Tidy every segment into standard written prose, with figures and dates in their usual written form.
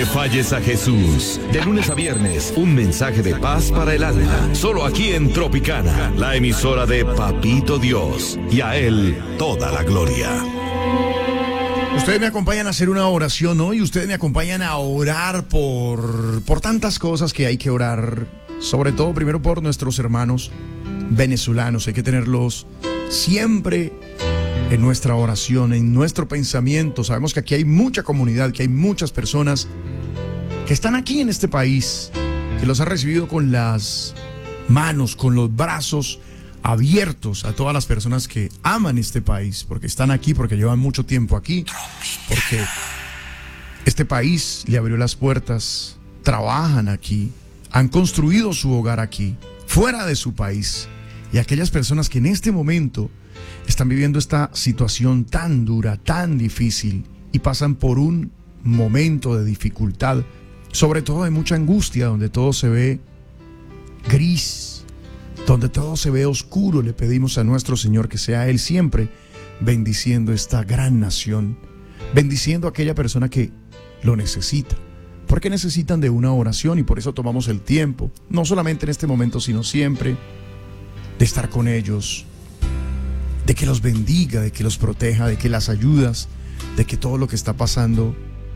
falles a Jesús. De lunes a viernes, un mensaje de paz para el alma. Solo aquí en Tropicana, la emisora de Papito Dios. Y a Él toda la gloria. Ustedes me acompañan a hacer una oración hoy. Ustedes me acompañan a orar por tantas cosas que hay que orar. Sobre todo, primero por nuestros hermanos venezolanos. Hay que tenerlos siempre en nuestra oración, en nuestro pensamiento. Sabemos que aquí hay mucha comunidad, que hay muchas personas que están aquí en este país, que los ha recibido con las manos, con los brazos abiertos a todas las personas que aman este país, porque están aquí, porque llevan mucho tiempo aquí, porque este país le abrió las puertas, trabajan aquí, han construido su hogar aquí, fuera de su país. Y aquellas personas que en este momento están viviendo esta situación tan dura, tan difícil, y pasan por un momento de dificultad, sobre todo de mucha angustia, donde todo se ve gris, donde todo se ve oscuro, le pedimos a nuestro Señor que sea Él siempre bendiciendo esta gran nación, bendiciendo a aquella persona que lo necesita, porque necesitan de una oración, y por eso tomamos el tiempo, no solamente en este momento, sino siempre, de estar con ellos, de que los bendiga, de que los proteja, de que las ayudas, de que todo lo que está pasando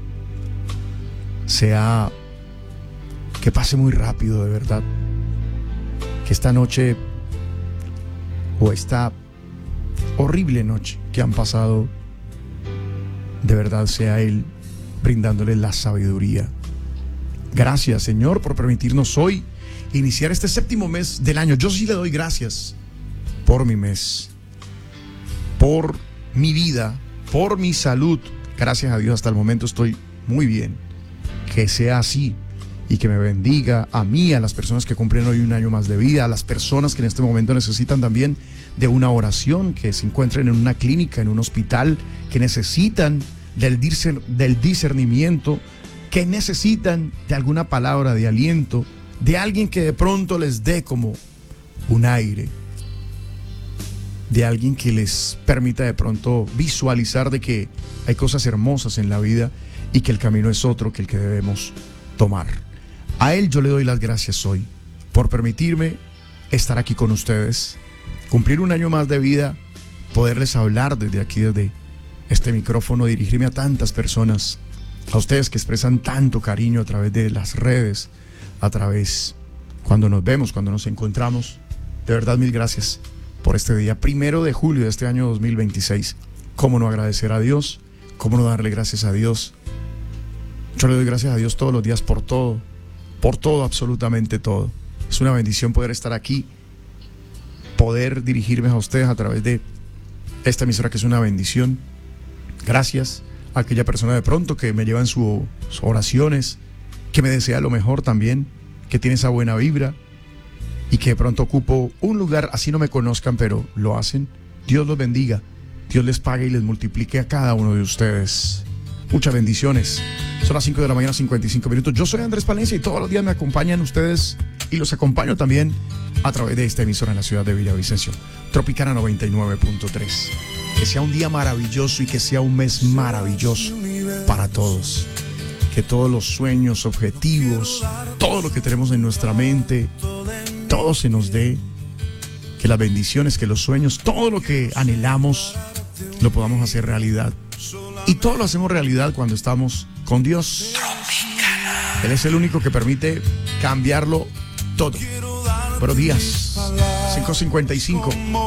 que pase muy rápido, de verdad. Que esta noche, o esta horrible noche que han pasado, de verdad sea Él brindándoles la sabiduría. Gracias, Señor, por permitirnos hoy iniciar este séptimo mes del año. Yo sí le doy gracias por mi mes, por mi vida, por mi salud. Gracias a Dios, hasta el momento estoy muy bien. Que sea así y que me bendiga a mí, a las personas que cumplen hoy un año más de vida, a las personas que en este momento necesitan también de una oración, que se encuentren en una clínica, en un hospital, que necesitan del discernimiento, que necesitan de alguna palabra de aliento, de alguien que de pronto les dé como un aire, de alguien que les permita de pronto visualizar de que hay cosas hermosas en la vida y que el camino es otro que el que debemos tomar. A Él yo le doy las gracias hoy por permitirme estar aquí con ustedes, cumplir un año más de vida, poderles hablar desde aquí, desde este micrófono, dirigirme a tantas personas, a ustedes que expresan tanto cariño a través de las redes, a través cuando nos vemos, cuando nos encontramos. De verdad, mil gracias por este día, 1 de julio de este año 2026. ¿Cómo no agradecer a Dios? ¿Cómo no darle gracias a Dios? Yo le doy gracias a Dios todos los días por todo, absolutamente todo. Es una bendición poder estar aquí, poder dirigirme a ustedes a través de esta emisora, que es una bendición. Gracias a aquella persona de pronto que me lleva en sus oraciones, que me desea lo mejor también, que tiene esa buena vibra y que de pronto ocupo un lugar, así no me conozcan, pero lo hacen. Dios los bendiga, Dios les pague y les multiplique a cada uno de ustedes. Muchas bendiciones. Son las 5 de la mañana, 55 minutos. Yo soy Andrés Palencia y todos los días me acompañan ustedes y los acompaño también a través de esta emisora en la ciudad de Villavicencio. Tropicana 99.3. Que sea un día maravilloso y que sea un mes maravilloso para todos. Que todos los sueños, objetivos, todo lo que tenemos en nuestra mente, todo se nos dé. Que las bendiciones, que los sueños, todo lo que anhelamos, lo podamos hacer realidad. Y todo lo hacemos realidad cuando estamos con Dios. Él es el único que permite cambiarlo todo. Buenos días, 5:55.